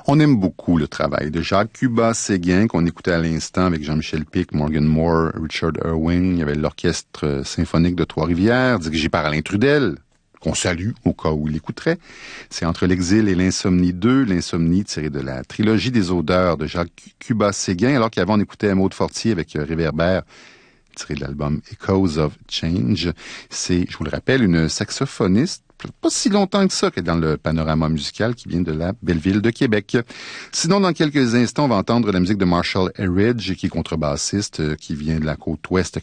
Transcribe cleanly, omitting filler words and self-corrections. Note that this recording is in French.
On aime beaucoup le travail de Jacques Cubat-Séguin, qu'on écoutait à l'instant avec Jean-Michel Pic, Morgan Moore, Richard Irving. Il y avait l'Orchestre symphonique de Trois-Rivières, dirigé par Alain Trudel, qu'on salue au cas où il écouterait. C'est Entre l'exil et l'insomnie 2, l'insomnie tirée de la trilogie des odeurs de Jacques Cubat-Séguin, alors qu'avant on écoutait Maud Fortier avec Réverbère, tiré de l'album Echoes of Change. C'est, je vous le rappelle, une saxophoniste, pas si longtemps que ça, qu'elle est dans le panorama musical, qui vient de la belle ville de Québec. Sinon, dans quelques instants, on va entendre la musique de Marshall Eridge, qui est contrebassiste, qui vient de la côte ouest